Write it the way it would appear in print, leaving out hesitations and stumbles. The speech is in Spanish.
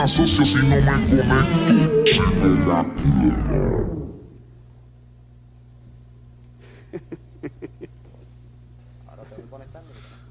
Asocio si no me conecto, si no me Ahora te voy conectando.